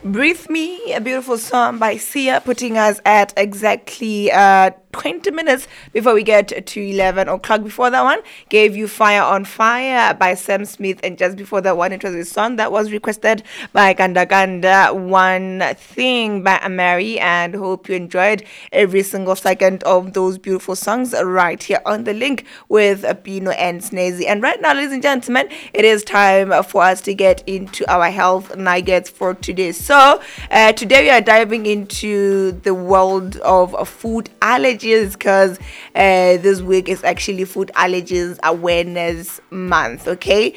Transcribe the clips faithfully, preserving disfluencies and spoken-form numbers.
Breathe Me, a beautiful song by Sia, putting us at exactly uh, twenty minutes before we get to eleven o'clock. Before that one, gave you Fire on Fire by Sam Smith. And just before that one, it was a song that was requested by Ganda Ganda, One Thing by Amari. And hope you enjoyed every single second of those beautiful songs right here on the link with Pino and Snazzy. And right now, ladies and gentlemen, it is time for us to get into our health nuggets for today. So, uh, today we are diving into the world of uh, food allergies because uh, this week is actually Food Allergies Awareness Month, okay?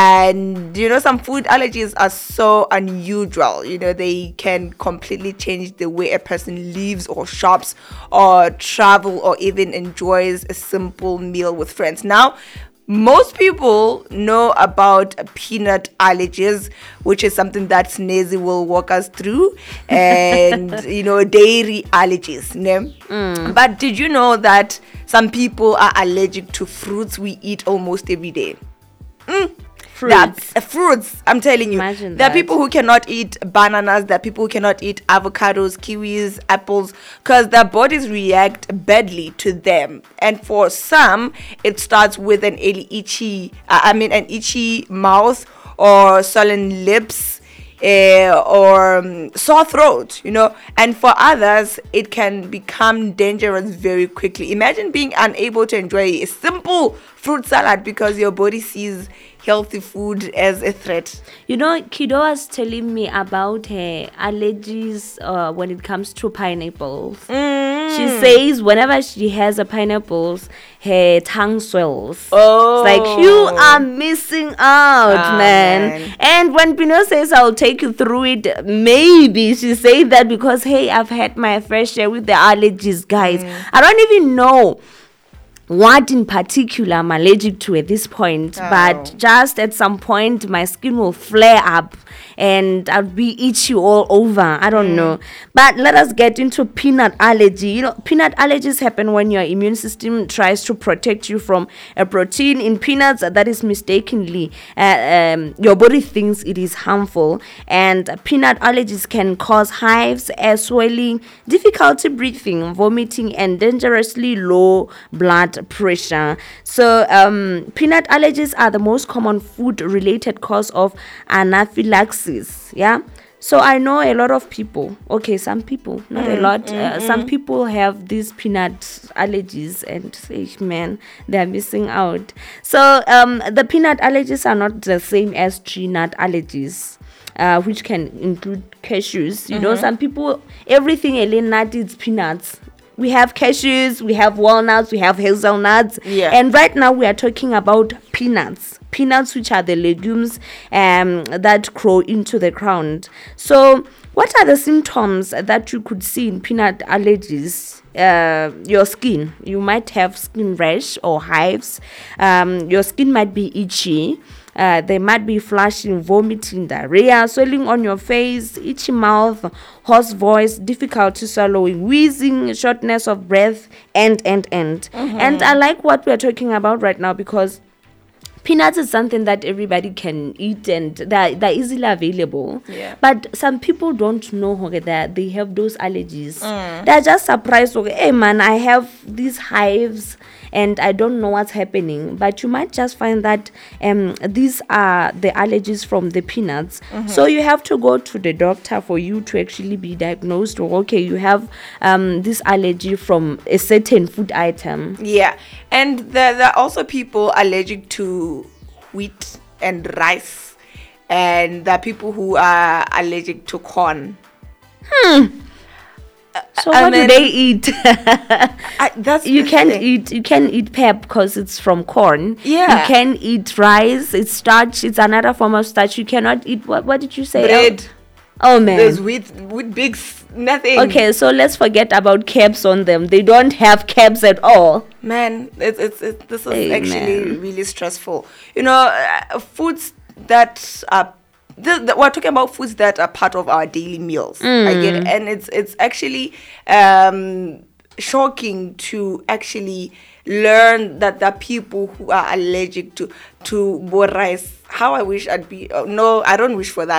And, you know, some food allergies are so unusual. You know, they can completely change the way a person lives or shops or travel or even enjoys a simple meal with friends. Now, most people know about peanut allergies, which is something that Snazzy will walk us through, and you know, dairy allergies. Ne? Mm. But did you know that some people are allergic to fruits we eat almost every day? Mm. Fruits. Uh, fruits, I'm telling you. Imagine there that. are people who cannot eat bananas. There are people who cannot eat avocados, kiwis, apples, because their bodies react badly to them. And for some, it starts with an itchy, uh, I mean, an itchy mouth or swollen lips. Uh, or um, sore throat, you know, and for others, it can become dangerous very quickly. Imagine being unable to enjoy a simple fruit salad because your body sees healthy food as a threat. You know, Kido was telling me about her allergies uh, when it comes to pineapples. Mm. She says whenever she has a pineapples, her tongue swells. Oh. It's like, you are missing out, Oh, man. man. And when Pino says, I'll take you through it, maybe she said that because, hey, I've had my fair share with the allergies, guys. Mm. I don't even know what in particular I'm allergic to at this point, oh. but just at some point my skin will flare up and I'll be itchy all over. I don't mm. know. But let us get into peanut allergy. You know, peanut allergies happen when your immune system tries to protect you from a protein in peanuts that is mistakenly uh, um, your body thinks it is harmful. And peanut allergies can cause hives, air swelling, difficulty breathing, vomiting, and dangerously low blood pressure. So um peanut allergies are the most common food related cause of anaphylaxis. Yeah, so I know a lot of people, okay, some people, not mm, a lot, mm, uh, mm. some people have these peanut allergies and say, man, they're missing out. So um the peanut allergies are not the same as tree nut allergies, uh, which can include cashews. You mm-hmm. know, some people, everything a nut is peanuts. We have cashews, we have walnuts, we have hazelnuts. Yeah. And right now we are talking about peanuts. Peanuts, which are the legumes um, that grow into the ground. So what are the symptoms that you could see in peanut allergies? Uh, your skin. You might have skin rash or hives. Um, your skin might be itchy. Uh, they might be flushing, vomiting, diarrhea, swelling on your face, itchy mouth, hoarse voice, difficulty swallowing, wheezing, shortness of breath, and, and, and. Mm-hmm. And I like what we're talking about right now because peanuts is something that everybody can eat and they're, they're easily available. Yeah. But some people don't know okay, that they have those allergies. Mm. They're just surprised, okay, hey man, I have these hives and I don't know what's happening. But you might just find that um these are the allergies from the peanuts. Mm-hmm. So you have to go to the doctor for you to actually be diagnosed, or okay, you have um this allergy from a certain food item. Yeah. And there, there are also people allergic to wheat and rice. And there are people who are allergic to corn. Hmm. So And what then- do they eat? I, that's you the can thing. eat you can eat pep because it's from corn. Yeah. You can eat rice. It's starch. It's another form of starch. You cannot eat what? What did you say? bread. Oh man. There's wheat, wheat bigs, nothing. Okay, so let's forget about caps on them. They don't have caps at all. Man, it's, it's, it's this is Hey, actually man. really stressful. You know, uh, foods that are the, the, we're talking about foods that are part of our daily meals. I get it. And it's it's actually um, shocking to actually learn that there are people who are allergic to to rice. How I wish I'd be. Uh, no, I don't wish for that.